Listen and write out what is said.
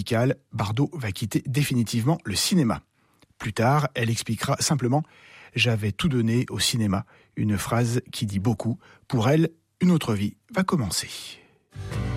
musicale, Bardot va quitter définitivement le cinéma. Plus tard, elle expliquera simplement « J'avais tout donné au cinéma », une phrase qui dit beaucoup. Pour elle, une autre vie va commencer.